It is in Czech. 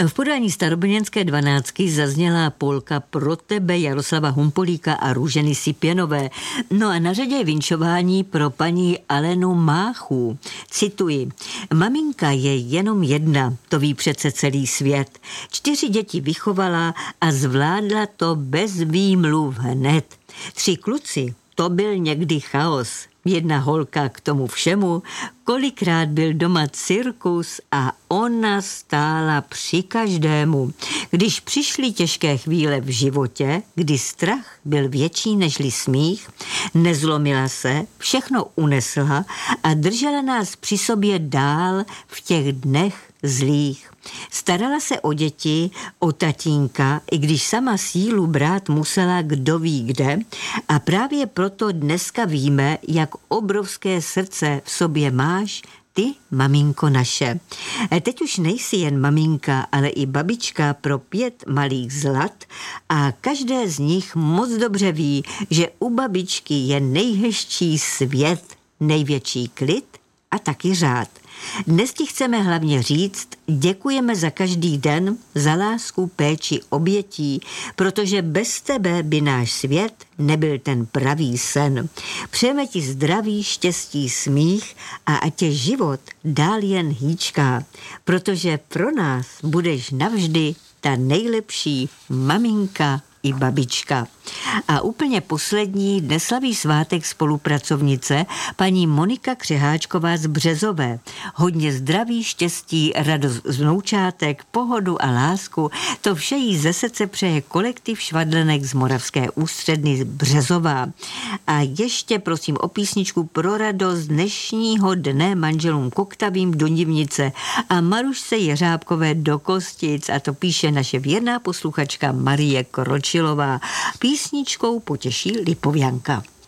V podání Starobrněnské 12 zazněla polka Pro tebe Jaroslava Humpolíka a Růženy Sipěnové. No a na řadě je vinšování pro paní Alenu Máchu. Cituji: Maminka je jenom jedna, to ví přece celý svět. 4 děti vychovala a zvládla to bez výmluv hned. 3 kluci, to byl někdy chaos. 1 holka k tomu všemu, kolikrát byl doma cirkus a ona stála při každému. Když přišly těžké chvíle v životě, kdy strach byl větší nežli smích, nezlomila se, všechno unesla a držela nás při sobě dál v těch dnech zlých. Starala se o děti, o tatínka, i když sama sílu brát musela kdo ví kde, a právě proto dneska víme, jak obrovské srdce v sobě máš ty, maminko naše. Teď už nejsi jen maminka, ale i babička pro 5 malých zlat a každé z nich moc dobře ví, že u babičky je nejhezčí svět, největší klid a taky řád. Dnes ti chceme hlavně říct, děkujeme za každý den, za lásku, péči, obětí, protože bez tebe by náš svět nebyl ten pravý sen. Přejeme ti zdraví, štěstí, smích a ať tě život dál jen hýčká, protože pro nás budeš navždy ta nejlepší maminka i babička. A úplně poslední dnes slaví svátek spolupracovnice paní Monika Křeháčková z Březové. Hodně zdraví, štěstí, radost z vnoučátek, pohodu a lásku. To vše jí ze srdce přeje kolektiv švadlenek z Moravské Ústředny Březová. A ještě prosím o písničku pro radost dnešního dne manželům Koktavým do Nivnice a Marušce Jeřábkové do Kostic, a to píše naše věrná posluchačka Marie Kročilová. Písničkou potěší Lipovianka.